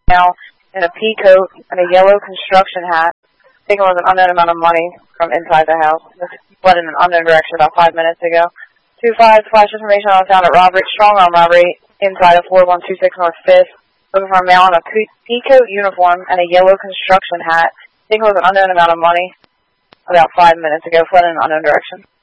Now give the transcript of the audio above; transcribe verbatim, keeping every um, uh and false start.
male in a pea coat and a yellow construction hat. Taken with an unknown amount of money from inside the house. This fled in an unknown direction about five minutes ago. two five, flash information on found at robbery, strong arm robbery inside of four one two six North fifth. Looking for a male in a pea coat uniform and a yellow construction hat. Taken with an unknown amount of money about five minutes ago. Fled in an unknown direction.